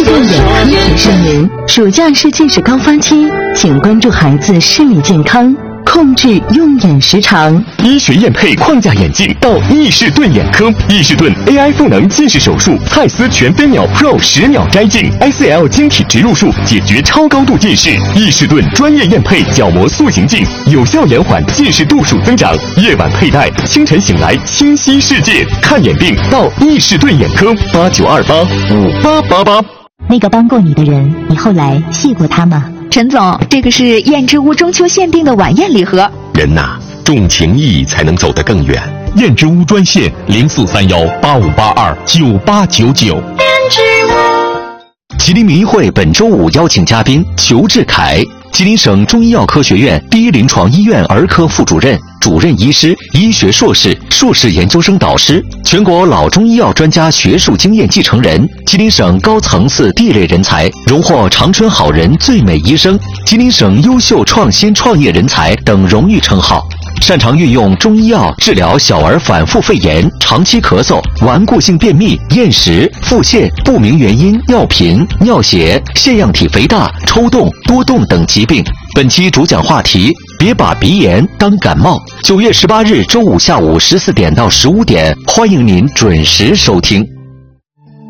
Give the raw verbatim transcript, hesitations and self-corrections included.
顿眼科提示您：暑假是近视高发期，请关注孩子视力健康，控制用眼时长。 医学验配框架眼镜到易视顿眼科，易视顿 A I 赋能近视手术，蔡司全飞秒 Pro 十秒摘镜 ，I C L 晶体植入术解决超高度近视。易视顿专业验配角膜塑形镜，有效延缓近视度数增长。夜晚佩戴，清晨醒来清晰世界。看眼病到易视顿眼科，八九二八五八八八。 那个帮过你的人，你后来谢过他吗？ 陈总，这个是燕之屋中秋限定的晚宴礼盒。 人呐，重情义才能走得更远。 燕之屋专线零四三幺八五八二九八九九。燕之屋。吉林民医会本周五邀请嘉宾裘志凯，吉林省中医药科学院第一临床医院儿科副主任、主任医师、医学硕士、硕士研究生导师，全国老中医药专家学术经验继承人，吉林省高层次第一类人才，荣获长春好人最美医生、吉林省优秀创新创业人才等荣誉称号。擅长运用中医药治疗小儿反复肺炎、长期咳嗽、顽固性便秘、厌食、腹泻、不明原因尿频、尿血、腺样体肥大、抽动、多动等疾病。本期主讲话题：别把鼻炎当感冒。九月十八日周五下午十四点到十五点，欢迎您准时收听。